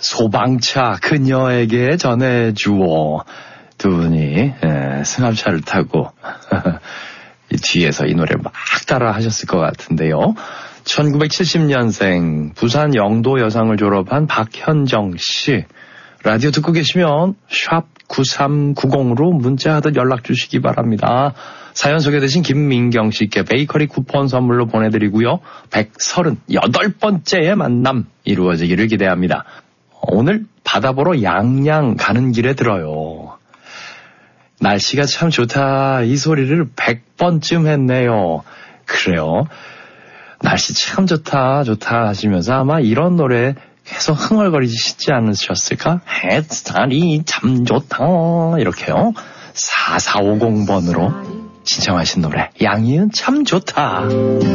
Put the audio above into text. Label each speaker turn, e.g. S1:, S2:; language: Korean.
S1: 소방차 그녀에게 전해주오. 두 분이 승합차를 타고 이 뒤에서 이 노래를 막 따라 하셨을 것 같은데요. 1970년생 부산 영도 여상을 졸업한 박현정 씨. 라디오 듣고 계시면 샵 9390으로 문자하듯 연락 주시기 바랍니다. 사연 소개되신 김민경 씨께 베이커리 쿠폰 선물로 보내드리고요. 138번째의 만남 이루어지기를 기대합니다. 오늘 바다 보러 양양 가는 길에 들어요. 날씨가 참 좋다 이 소리를 100번쯤 했네요. 그래요. 날씨 참 좋다 하시면서 아마 이런 노래 계속 흥얼거리시지 않으셨을까? 햇살이 참 좋다 이렇게요. 4450번으로 신청하신 노래 양이은 참 좋다.